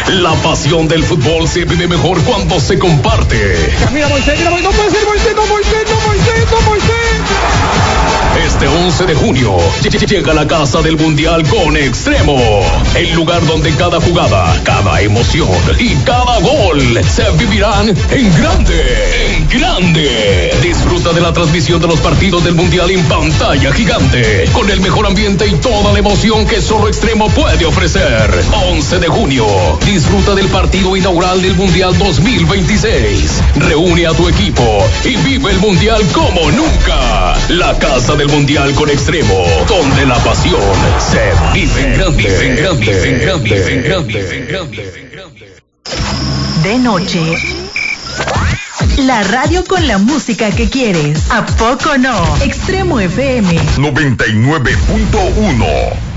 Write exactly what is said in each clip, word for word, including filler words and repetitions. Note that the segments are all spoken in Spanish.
La pasión del fútbol se vive mejor cuando se comparte. Mira Moisés, mira Moisés, no puede ser Moisés, no Moisés, no Moisés, no Moisés. Este once de junio llega a la casa del Mundial con Extremo, el lugar donde cada jugada, cada emoción y cada gol se vivirán en grande, en grande. Disfruta de la transmisión de los partidos del Mundial en pantalla gigante, con el mejor ambiente y toda la emoción que solo Extremo puede ofrecer. once de junio, disfruta del partido inaugural del Mundial dos mil veintiséis. Reúne a tu equipo y vive el Mundial como nunca. La casa del Mundial con Extremo, donde la pasión se vive en grande, en grande, en grande, en grande, en grande. De noche, la radio con la música que quieres. ¿A poco no? Extremo F M noventa y nueve punto uno.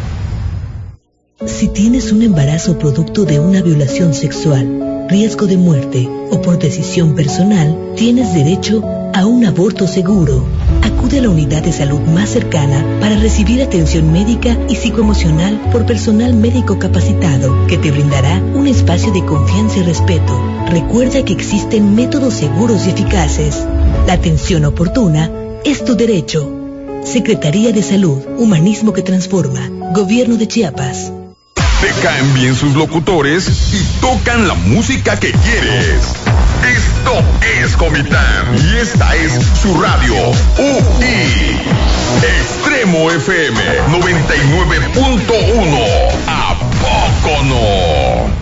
Si tienes un embarazo producto de una violación sexual, riesgo de muerte o por decisión personal, tienes derecho a un aborto seguro. Acude a la unidad de salud más cercana para recibir atención médica y psicoemocional por personal médico capacitado que te brindará un espacio de confianza y respeto. Recuerda que existen métodos seguros y eficaces. La atención oportuna es tu derecho. Secretaría de Salud, Humanismo que Transforma, Gobierno de Chiapas. Te caen bien sus locutores y tocan la música que quieres. Esto es Comitán y esta es su radio U I. Extremo F M noventa y nueve punto uno. ¿A poco no?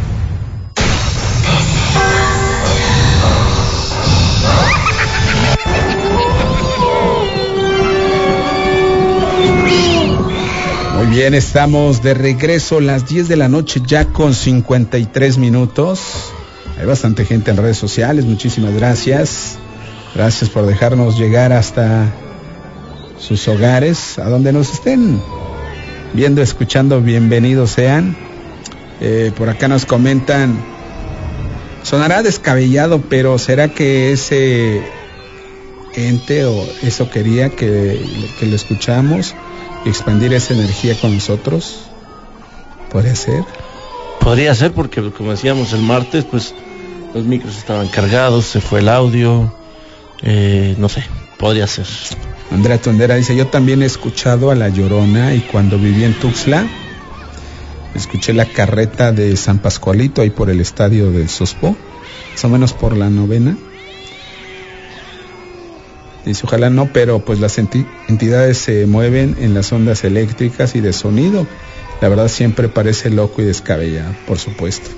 Muy bien, estamos de regreso a las diez de la noche ya con cincuenta y tres minutos. Hay bastante gente en redes sociales, muchísimas gracias. Gracias por dejarnos llegar hasta sus hogares, a donde nos estén viendo, escuchando, bienvenidos sean. Eh, por acá nos comentan, sonará descabellado, pero ¿será que ese ente o eso quería que, que lo escuchamos y expandir esa energía con nosotros? ¿Podría ser? Podría ser, porque como decíamos el martes, pues los micros estaban cargados, se fue el audio, eh, no sé, podría ser. Andrea Tondera dice, yo también he escuchado a La Llorona y cuando viví en Tuxtla, escuché la carreta de San Pascualito ahí por el estadio del Sospo, más o menos por la novena. Dice, ojalá no, pero pues las enti- entidades se mueven en las ondas eléctricas y de sonido. La verdad siempre parece loco y descabellado, por supuesto.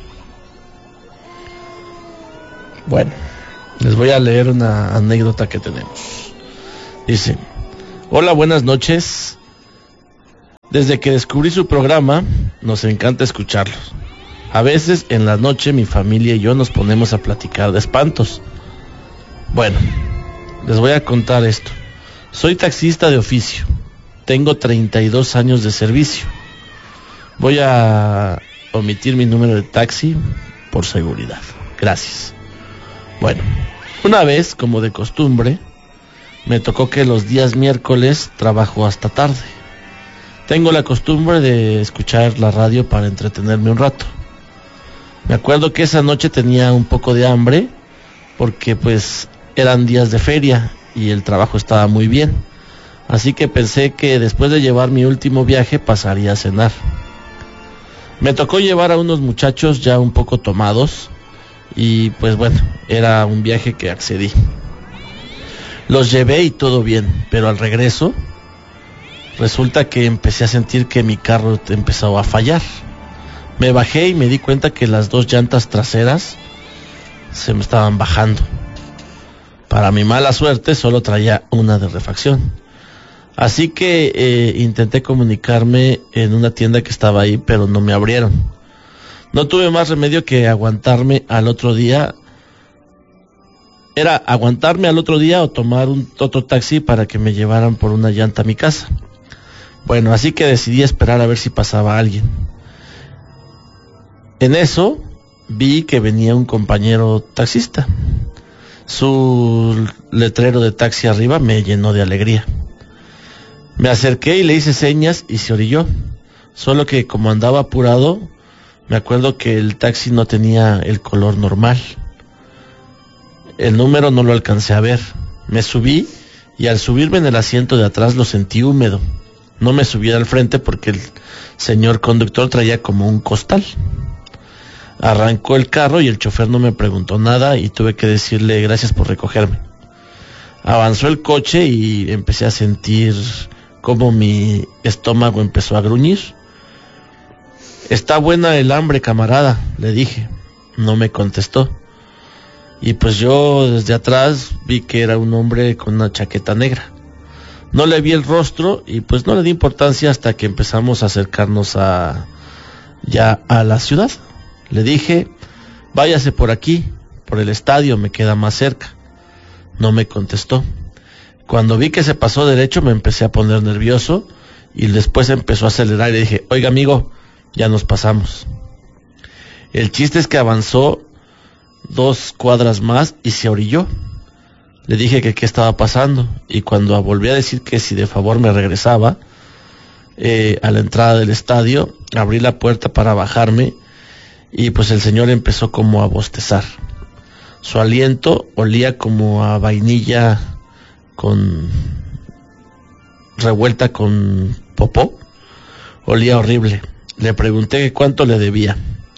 Bueno, les voy a leer una anécdota que tenemos. Dice, hola, buenas noches. Desde que descubrí su programa, nos encanta escucharlos. A veces en la noche mi familia y yo nos ponemos a platicar de espantos. Bueno, les voy a contar esto. Soy taxista de oficio. Tengo treinta y dos años de servicio. Voy a omitir mi número de taxi por seguridad. Gracias. Bueno, una vez, como de costumbre, me tocó que los días miércoles trabajo hasta tarde. Tengo la costumbre de escuchar la radio para entretenerme un rato. Me acuerdo que esa noche tenía un poco de hambre porque pues eran días de feria y el trabajo estaba muy bien. Así que pensé que después de llevar mi último viaje pasaría a cenar. Me tocó llevar a unos muchachos ya un poco tomados y pues bueno, era un viaje que accedí. Los llevé y todo bien, pero al regreso resulta que empecé a sentir que mi carro empezaba a fallar. Me bajé y me di cuenta que las dos llantas traseras se me estaban bajando. Para mi mala suerte solo traía una de refacción. Así que eh, intenté comunicarme en una tienda que estaba ahí, pero no me abrieron. No tuve más remedio que aguantarme al otro día. Era aguantarme al otro día o tomar un otro taxi para que me llevaran por una llanta a mi casa. Bueno, así que decidí esperar a ver si pasaba alguien. En eso vi que venía un compañero taxista. Su letrero de taxi arriba me llenó de alegría. Me acerqué y le hice señas y se orilló. Solo que como andaba apurado, Me acuerdo que el taxi no tenía el color normal. El número no lo alcancé a ver. Me subí y al subirme en el asiento de atrás lo sentí húmedo. No me subí al frente porque el señor conductor traía como un costal. Arrancó el carro y el chofer no me preguntó nada y tuve que decirle gracias por recogerme. Avanzó el coche y empecé a sentir como mi estómago empezó a gruñir. Está buena el hambre, camarada, le dije. No me contestó. Y pues yo desde atrás vi que era un hombre con una chaqueta negra. No le vi el rostro y pues no le di importancia hasta que empezamos a acercarnos a ya a la ciudad. Le dije, váyase por aquí, por el estadio, me queda más cerca. No me contestó. Cuando vi que se pasó derecho me empecé a poner nervioso y después empezó a acelerar y le dije, oiga amigo, ya nos pasamos. El chiste es que avanzó dos cuadras más y se orilló. Le dije que qué estaba pasando y cuando volví a decir que si de favor me regresaba eh, a la entrada del estadio, abrí la puerta para bajarme y pues el señor empezó como a bostezar. Su aliento olía como a vainilla con revuelta con popó. Olía horrible. Le pregunté cuánto le debía.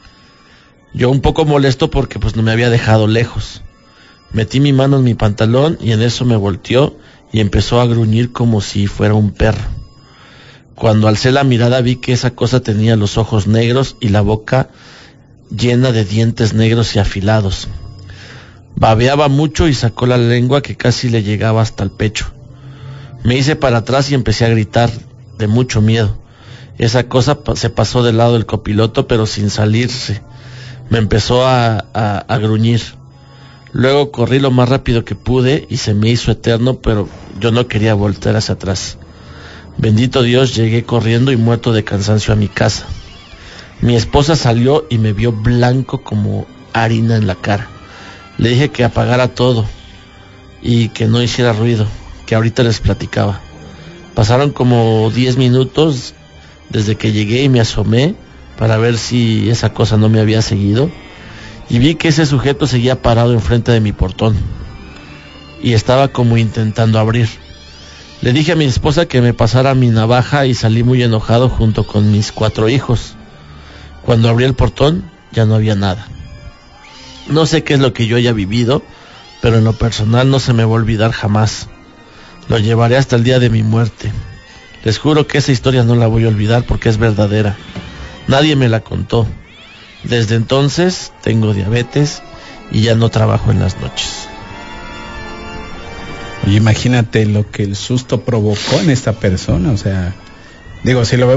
Yo un poco molesto porque pues no me había dejado lejos. Metí mi mano en mi pantalón y en eso me volteó y empezó a gruñir como si fuera un perro. Cuando alcé la mirada vi que esa cosa tenía los ojos negros y la boca llena de dientes negros y afilados. Babeaba mucho y sacó la lengua que casi le llegaba hasta el pecho. Me hice para atrás y empecé a gritar de mucho miedo. Esa cosa se pasó del lado del copiloto pero sin salirse. Me empezó a, a, a gruñir. Luego corrí lo más rápido que pude y se me hizo eterno, pero yo no quería voltear hacia atrás. Bendito Dios, llegué corriendo y muerto de cansancio a mi casa. Mi esposa salió y me vio blanco como harina en la cara. Le dije que apagara todo y que no hiciera ruido, que ahorita les platicaba. Pasaron como diez minutos desde que llegué y me asomé para ver si esa cosa no me había seguido. Y vi que ese sujeto seguía parado enfrente de mi portón y estaba como intentando abrir. Le dije a mi esposa que me pasara mi navaja y salí muy enojado junto con mis cuatro hijos. Cuando abrí el portón ya no había nada. No sé qué es lo que yo haya vivido, pero en lo personal no se me va a olvidar jamás. Lo llevaré hasta el día de mi muerte. Les juro que esa historia no la voy a olvidar porque es verdadera. Nadie me la contó. Desde entonces tengo diabetes y ya no trabajo en las noches. Oye, imagínate lo que el susto provocó en esta persona, o sea, digo, si lo vemos